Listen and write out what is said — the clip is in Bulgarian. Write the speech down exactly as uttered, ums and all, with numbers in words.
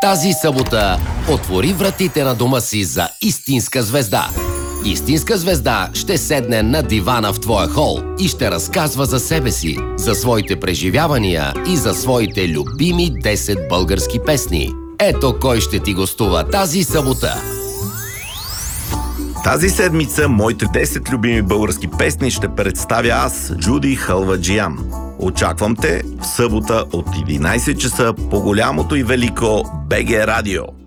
Тази събота отвори вратите на дома си за истинска звезда. Истинска звезда ще седне на дивана в твоя хол и ще разказва за себе си, за своите преживявания и за своите любими десет български песни. Ето кой ще ти гостува тази събота. Тази седмица моите десет любими български песни ще представя аз, Джуди Халваджиян. Очаквам те в събота от единайсет часа по голямото и велико БГ Радио.